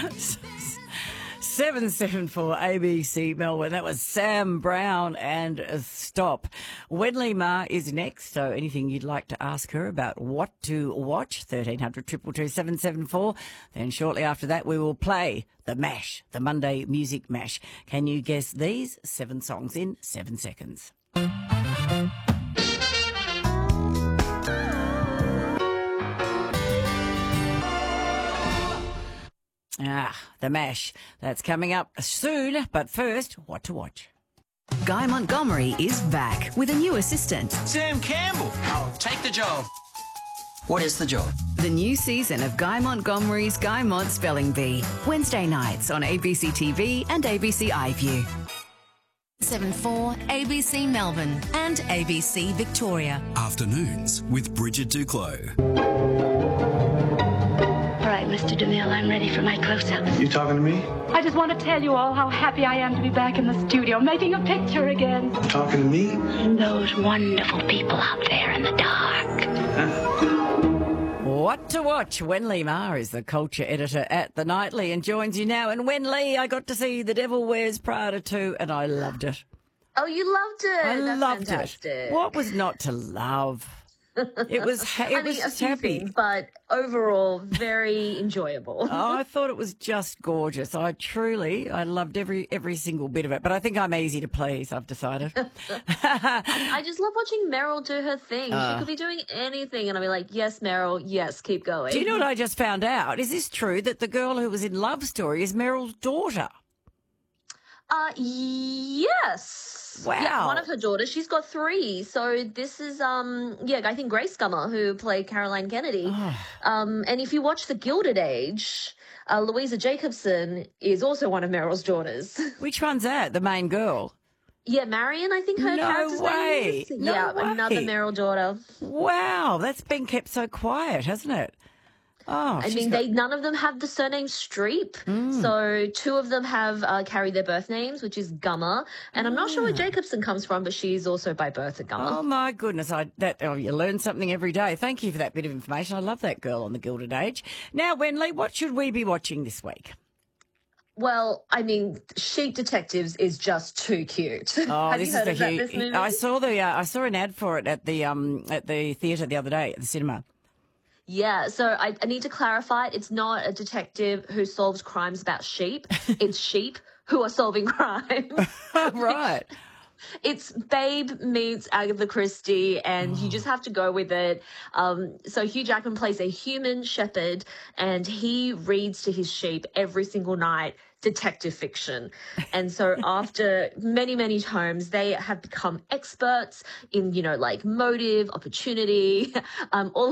774 ABC Melbourne. That was Sam Brown and Stop. Wenley Ma is next, so anything you'd like to ask her about what to watch, 1300 222 774. Then shortly after that we will play the MASH, the Monday Music MASH. Can you guess these 7 songs in 7 seconds? The MASH. That's coming up soon, but first, what to watch. Guy Montgomery is back with a new assistant. Sam Campbell. I'll take the job. What is the job? The new season of Guy Montgomery's Guy Mont Spelling Bee. Wednesday nights on ABC TV and ABC iView. 74 ABC Melbourne and ABC Victoria. Afternoons with Bridget Duclos. All right, Mr. DeMille, I'm ready for my close-up. You talking to me? I just want to tell you all how happy I am to be back in the studio, making a picture again. Talking to me? And those wonderful people out there in the dark. What to watch? Wenley Ma is the culture editor at The Nightly and joins you now. And Wenley, I got to see The Devil Wears Prada 2 and I loved it. Oh, you loved it. I That's loved fantastic. it. What was not to love? It was I mean, a few happy. things, but overall, very enjoyable. Oh, I thought it was just gorgeous. I loved every single bit of it. But I think I'm easy to please, I've decided. I just love watching Meryl do her thing. She could be doing anything, and I'll be like, yes, Meryl, yes, keep going. Do you know what I just found out? Is this true that the girl who was in Love Story is Meryl's daughter? Yes. Wow. Yeah, one of her daughters. She's got 3. So this is, I think Grace Gummer, who played Caroline Kennedy. And if you watch The Gilded Age, Louisa Jacobson is also one of Meryl's daughters. Which one's that? The main girl? Yeah, Marion, I think her character's name is. No way. Another Meryl daughter. Wow, that's been kept so quiet, hasn't it? Oh, I mean, none of them have the surname Streep. So 2 of them have carried their birth names, which is Gummer. And I'm not sure where Jacobson comes from, but she's also by birth a Gummer. Oh, my goodness. You learn something every day. Thank you for that bit of information. I love that girl on The Gilded Age. Now, Wenley, what should we be watching this week? Well, I mean, Sheep Detectives is just too cute. Oh, Have you heard of this movie? I saw an ad for it at the theatre the other day, at the cinema. Yeah, so I need to clarify, it's not a detective who solves crimes about sheep. It's sheep who are solving crimes. Right. It's Babe meets Agatha Christie, and you just have to go with it. So Hugh Jackman plays a human shepherd, and he reads to his sheep every single night detective fiction. And so after many, many tomes, they have become experts in, like motive, opportunity, all